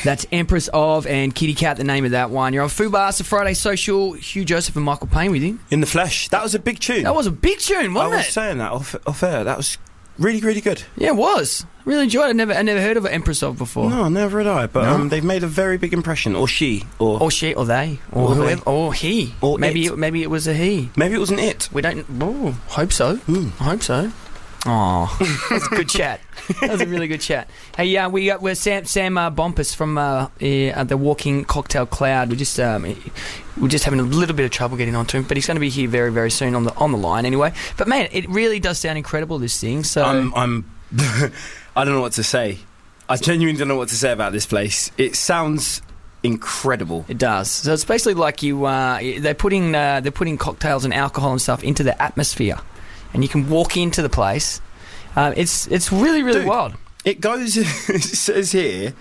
That's Empress of and Kitty Cat, the name of that one. You're on Fubar, it's a Friday Social. Hugh Joseph and Michael Payne with you. In the flesh. That was a big tune. That was a big tune, wasn't it? I was saying that off air. That was really, really good. Yeah, it was. Really enjoyed it. I never heard of Empress of before. No, never had I. But they've made a very big impression. Or she. Or she, or they. Or whoever. They. Or he. Or maybe it was a he. Maybe it was an it. We don't... Oh, hope so. I hope so. Oh, that's a good chat. That was a really good chat. Hey, we're Sam Bompas from the Walking Cocktail Cloud. We're just having a little bit of trouble getting onto him, but he's going to be here very, very soon on the line anyway. But man, it really does sound incredible, this thing. So I'm I don't know what to say. I genuinely don't know what to say about this place. It sounds incredible. It does. So it's basically like they're putting cocktails and alcohol and stuff into the atmosphere. And you can walk into the place. It's really, really wild. It goes. It says here,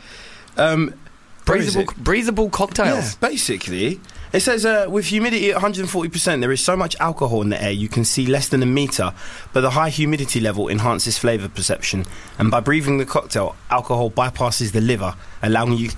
breathable cocktails. Yeah, basically, it says with humidity at 140%, there is so much alcohol in the air you can see less than a metre, but the high humidity level enhances flavour perception. And by breathing the cocktail, alcohol bypasses the liver, allowing you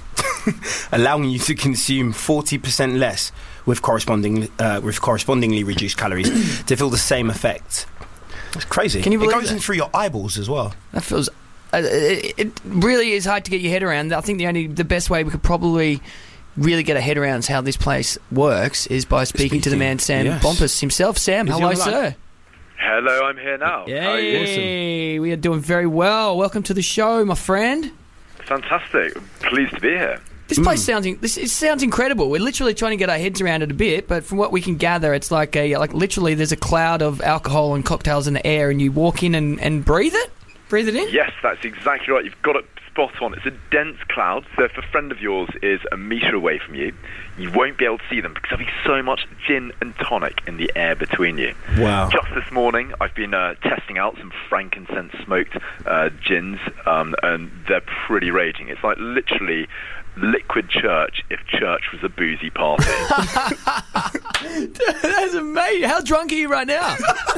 to consume 40% less with correspondingly reduced calories to feel the same effect. It's crazy. Can you believe it goes in through your eyeballs as well. That feels... it really is hard to get your head around. I think the best way we could probably really get a head around how this place works is by speaking to the man Sam Bompas himself. Sam, hello, sir. Hello, I'm here now. Yay. How are you? Awesome. We are doing very well. Welcome to the show, my friend. Fantastic. Pleased to be here. This place sounds incredible. We're literally trying to get our heads around it a bit, but from what we can gather, it's like literally there's a cloud of alcohol and cocktails in the air, and you walk in and breathe it? Breathe it in? Yes, that's exactly right. You've got it spot on. It's a dense cloud, so if a friend of yours is a metre away from you, you won't be able to see them because there'll be so much gin and tonic in the air between you. Wow. Just this morning, I've been testing out some frankincense-smoked gins, and they're pretty raging. It's like literally... liquid church if church was a boozy party. That's amazing. How drunk are you right now?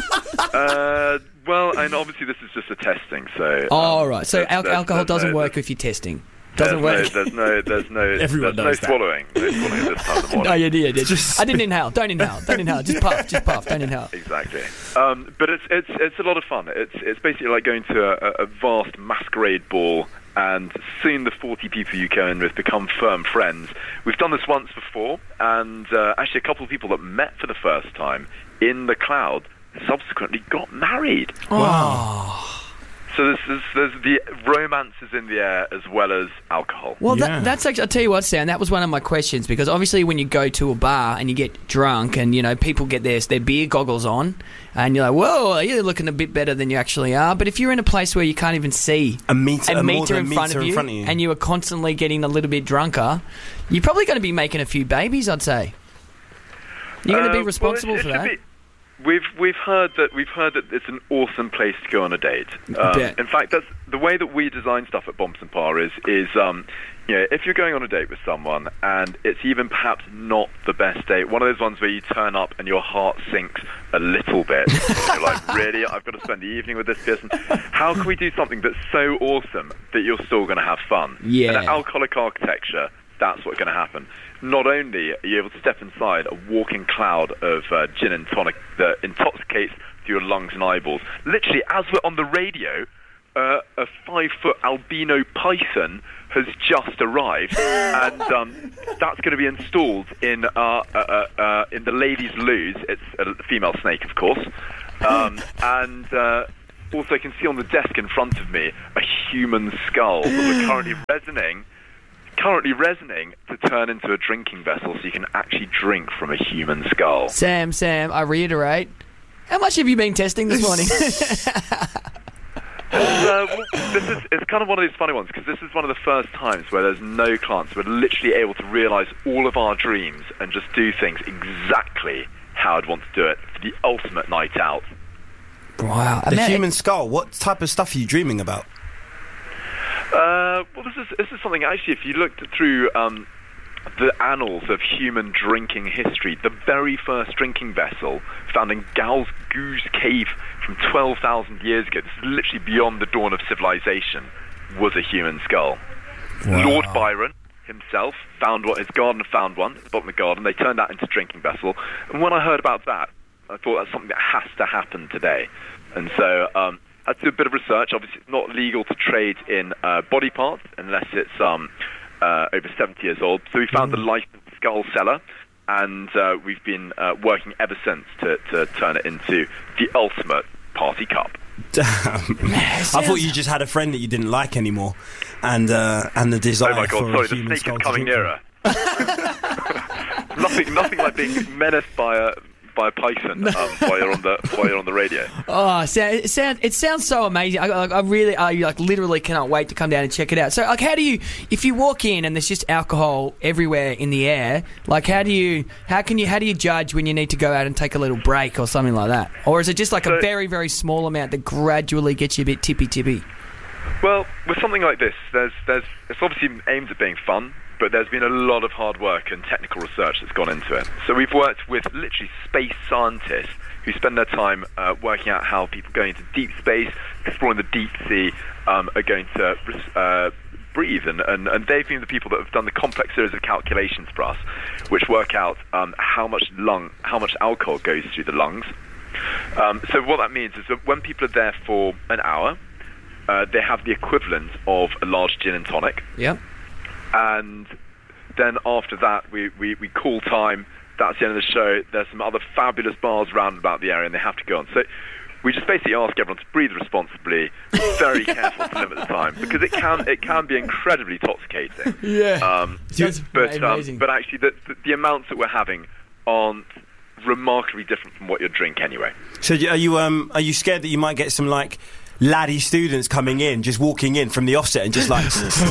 Well, and obviously this is just a testing, so... right. So alcohol doesn't work if you're testing. Doesn't work. There's no Everyone knows that. swallowing. No swallowing this time of the morning. No, you did. I didn't inhale. Don't inhale. Just puff. Don't inhale. Exactly. But it's a lot of fun. It's basically like going to a vast masquerade ball and seeing the 40 people you go in with become firm friends. We've done this once before, and actually a couple of people that met for the first time in the cloud subsequently got married. Wow. So there's the romances in the air as well as alcohol. Well, that's actually, I'll tell you what, Sam, that was one of my questions, because obviously when you go to a bar and you get drunk and, people get their beer goggles on and you're like, whoa, you're looking a bit better than you actually are. But if you're in a place where you can't even see a meter in front of you and you are constantly getting a little bit drunker, you're probably going to be making a few babies, I'd say. You're going to be responsible for that. We've heard that it's an awesome place to go on a date. In fact, that's the way that we design stuff at Bomps and Par is if you're going on a date with someone and it's even perhaps not the best date, one of those ones where you turn up and your heart sinks a little bit. You're like, really? I've got to spend the evening with this person. How can we do something that's so awesome that you're still going to have fun? Yeah. And at Alcoholic Architecture, that's what's going to happen. Not only are you able to step inside a walking cloud of gin and tonic that intoxicates through your lungs and eyeballs. Literally, as we're on the radio, a 5-foot albino python has just arrived, and that's going to be installed in the ladies' loos. It's a female snake, of course, and also I can see on the desk in front of me a human skull that we're currently resonating to turn into a drinking vessel so you can actually drink from a human skull. Sam, I reiterate, how much have you been testing this morning? It's kind of one of these funny ones, because this is one of the first times where there's no clients. We're literally able to realise all of our dreams and just do things exactly how I'd want to do it for the ultimate night out. Wow. The human skull, what type of stuff are you dreaming about? Well, this is something, actually, if you looked through the annals of human drinking history, the very first drinking vessel found in Gal's Goose Cave from 12,000 years ago, this is literally beyond the dawn of civilization, was a human skull. Wow. Lord Byron himself his gardener found one at the bottom of the garden. They turned that into a drinking vessel. And when I heard about that, I thought that's something that has to happen today. And so I had to do a bit of research. Obviously, it's not legal to trade in body parts unless it's over 70 years old. So we found the licensed skull seller, and we've been working ever since to turn it into the ultimate party cup. Damn. I thought you just had a friend that you didn't like anymore, and the desire. Oh my God! For Sorry, the human snake skull is to coming drink nearer. nothing like being menaced by a python while you're on the radio. Oh, it sounds so amazing. I literally cannot wait to come down and check it out. So, like, how do you, if you walk in and there's just alcohol everywhere in the air, like, how do you judge when you need to go out and take a little break or something like that? Or is it just like a very, very small amount that gradually gets you a bit tippy? Well, with something like this, it's obviously aimed at being fun, but there's been a lot of hard work and technical research that's gone into it. So we've worked with literally space scientists who spend their time working out how people going into deep space, exploring the deep sea, are going to breathe. And they've been the people that have done the complex series of calculations for us, which work out how much alcohol goes through the lungs. So what that means is that when people are there for an hour, they have the equivalent of a large gin and tonic. Yep. And then after that, we call time. That's the end of the show. There's some other fabulous bars round about the area, and they have to go on. So we just basically ask everyone to breathe responsibly, very careful to limit the time, because it can be incredibly intoxicating. Yeah. But actually, the amounts that we're having aren't remarkably different from what you'd drink anyway. So are you scared that you might get some like laddie students coming in, just walking in from the offset and just like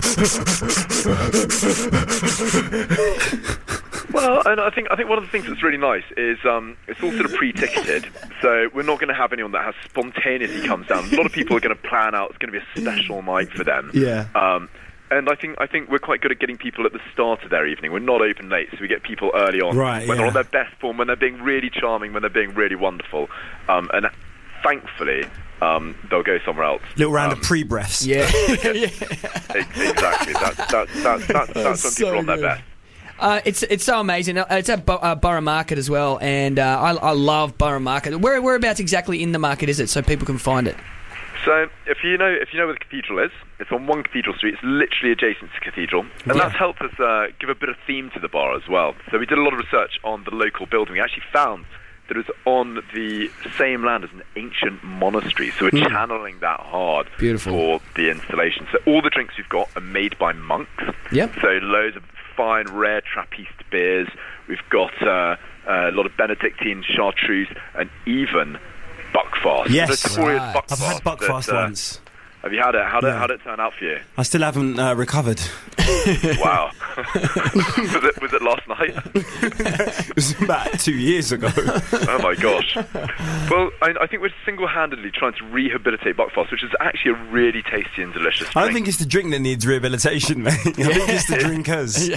Well, and I think one of the things that's really nice is it's all sort of pre-ticketed, so we're not going to have anyone that has spontaneity comes down. A lot of people are going to plan out it's going to be a special night for them. Yeah. And I think we're quite good at getting people at the start of their evening. We're not open late, so we get people early on, right, when they're on their best form, when they're being really charming, when they're being really wonderful, and thankfully they'll go somewhere else. Little round of pre-breaths. Yeah. Exactly. That's when people are on their best. It's so amazing. It's at Borough Market as well, and I love Borough Market. Whereabouts exactly in the market is it, so people can find it? So if you know where the cathedral is, it's on 1 Cathedral Street. It's literally adjacent to the cathedral, and that's helped us give a bit of theme to the bar as well. So we did a lot of research on the local building. We actually found that it was on the same land as an ancient monastery, so we're channeling that hard for the installation. So all the drinks we've got are made by monks. Yep. So loads of fine, rare Trappist beers. We've got a lot of Benedictine chartreuse, and even Buckfast. Yes, Buckfast. I've had Buckfast once. Have you had it? How'd it turn out for you? I still haven't recovered. Wow. was it last night? It was about 2 years ago. Oh my gosh. Well, I think we're single-handedly trying to rehabilitate Buckfast, which is actually a really tasty and delicious drink. I don't think it's the drink that needs rehabilitation, mate. I think it's the drinkers.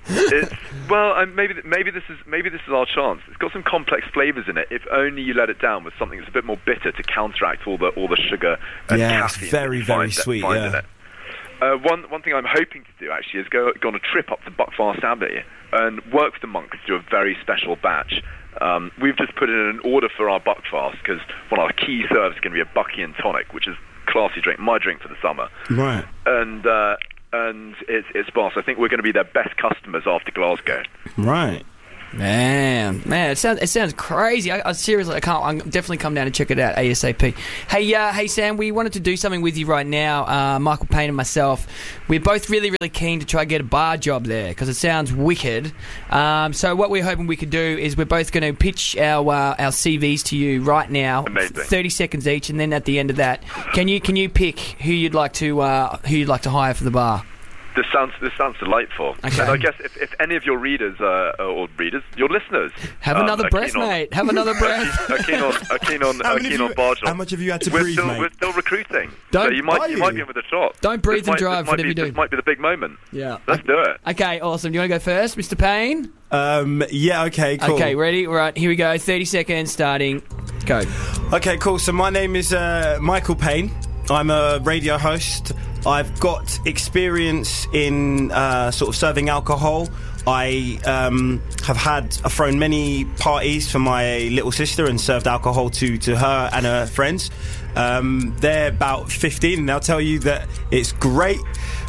Maybe this is our chance. It's got some complex flavours in it. If only you let it down with something that's a bit more bitter to counteract all the sugar and caffeine. It's very, very sweet. In it. One thing I'm hoping to do actually is go on a trip up to Buckfast Abbey and work with the monks to do a very special batch. We've just put in an order for our Buckfast because one of our key serves is going to be a Bucky and tonic, which is a classy drink, my drink for the summer. Right. And it's boss. I think we're going to be their best customers after Glasgow. Right. Man, it sounds crazy. I seriously, I'm definitely come down and check it out ASAP. Hey, Sam, we wanted to do something with you right now. Michael Payne and myself, we're both really, really keen to try and get a bar job there because it sounds wicked. So what we're hoping we could do is we're both going to pitch our CVs to you right now. Amazing. 30 seconds each, and then at the end of that, can you pick who you'd like to hire for the bar? This sounds delightful. Okay. And I guess if any of your readers your listeners, have another breath, mate. Have another breath. Are keen on bar jobs. How much have you had to breathe, mate? We're still recruiting. So you might be in with a shot. Don't breathe and drive. Whatever you do. This might be the big moment. Yeah. Let's do it. Okay, awesome. Do you want to go first, Mr. Payne? Yeah. Okay. Cool. Okay, ready? Right, here we go. 30 seconds. Starting. Go. Okay. Cool. So my name is Michael Payne. I'm a radio host, I've got experience in sort of serving alcohol. I have thrown many parties for my little sister and served alcohol to her and her friends. They're about 15 and they'll tell you that it's great.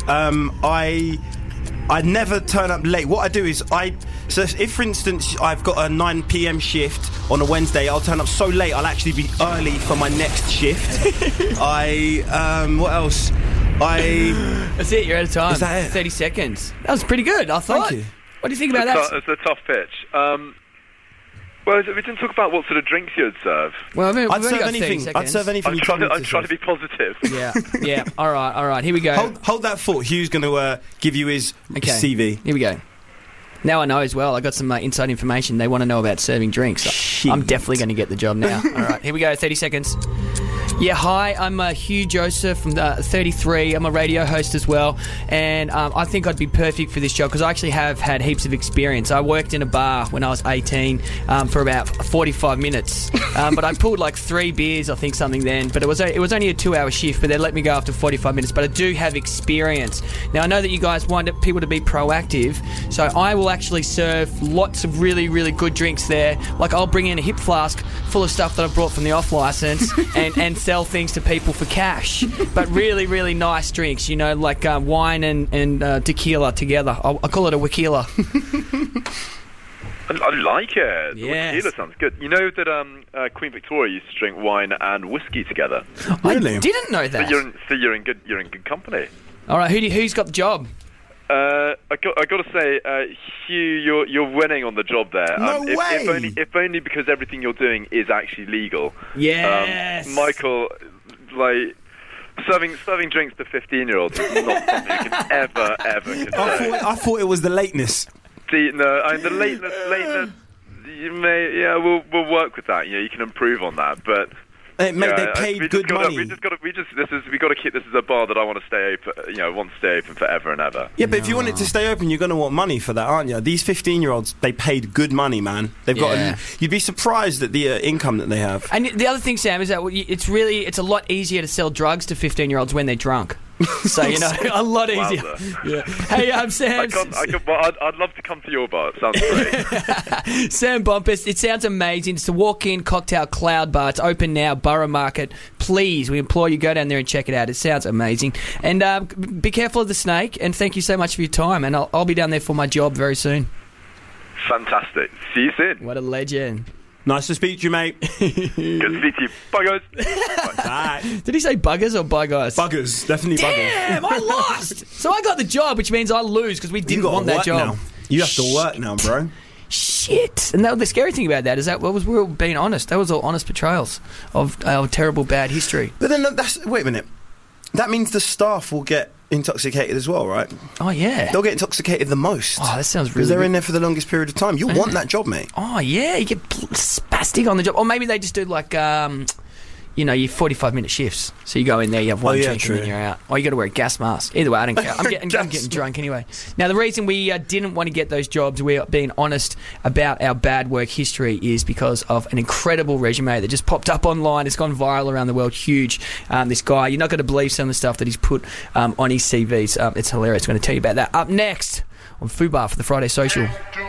I never turn up late. What I do is so if, for instance, I've got a 9 p.m. shift on a Wednesday, I'll turn up so late I'll actually be early for my next shift. What else? That's it, you're out of time. Is that it? 30 seconds. That was pretty good, I thought. Thank you. What do you think about that? It's a tough pitch. Well, we didn't talk about what sort of drinks you'd serve. Well, we've I'd only serve got anything. 30 seconds. I'd serve anything. I'm trying to be positive. Yeah. All right. Here we go. Hold that thought. Hugh's going to give you his CV. Here we go. Now I know as well. I got some inside information. They want to know about serving drinks. So I'm definitely going to get the job now. All right, here we go. 30 seconds. Yeah, hi, I'm Hugh Joseph from 33. I'm a radio host as well, and I think I'd be perfect for this job because I actually have had heaps of experience. I worked in a bar when I was 18 for about 45 minutes, but I pulled like 3 beers, I think, something then. But it was only a 2-hour shift, but they let me go after 45 minutes. But I do have experience. Now I know that you guys want people to be proactive, so I will actually serve lots of really, really good drinks there. Like I'll bring in a hip flask full of stuff that I've brought from the off license and sell things to people for cash, but really, really nice drinks, you know, like wine and tequila together. I call it a wikila. I like it. Yes. Tequila sounds good. You know that Queen Victoria used to drink wine and whiskey together. Really? I didn't know that. So you're in good company. All right, who's got the job? I got to say, Hugh, you're winning on the job there. No way! If only because everything you're doing is actually legal. Yes. Michael, like serving drinks to 15-year-olds is not something you can ever consider. I thought it was the lateness. The lateness. You may, we'll work with that. You know, you can improve on that, but. Mate, they paid good money. We got to keep this as a bar that I want to stay open. You know, want to stay open forever and ever. Yeah, but if you want it to stay open, you're going to want money for that, aren't you? These 15-year-olds, they paid good money, man. They've got. You'd be surprised at the income that they have. And the other thing, Sam, is that it's a lot easier to sell drugs to 15-year-olds when they're drunk. So, you know, a lot easier. Yeah. Hey, I'm Sam. I'd love to come to your bar. It sounds great. Sam Bumpus. It sounds amazing. It's the Walk-In Cocktail Cloud Bar. It's open now, Borough Market. Please, we implore you, go down there and check it out. It sounds amazing. And be careful of the snake. And thank you so much for your time. And I'll be down there for my job very soon. Fantastic. See you soon. What a legend. Nice to speak to you, mate. Good to speak to you. Bye, guys. Bye. Did he say buggers or bye, guys? Buggers. Definitely buggers. Damn, I lost. So I got the job, which means I lose because we didn't want that job. Now. You have to work now, bro. Shit. And the scary thing about that is that we were being honest. That was all honest portrayals of our terrible, bad history. But then wait a minute. That means the staff will get intoxicated as well, right? Oh, yeah. They'll get intoxicated the most. Oh, that sounds really because they're in there for the longest period of time. You'll want that job, mate. Oh, yeah. You get spastic on the job. Or maybe they just do like, you know, your 45-minute shifts. So you go in there, you have one drink, and then you're out. Or you got to wear a gas mask. Either way, I don't care. I'm getting drunk anyway. Now, the reason we didn't want to get those jobs, we're being honest about our bad work history, is because of an incredible resume that just popped up online. It's gone viral around the world, huge. This guy, you're not going to believe some of the stuff that he's put on his CVs. It's hilarious. I'm going to tell you about that. Up next on Fubar for the Friday Social.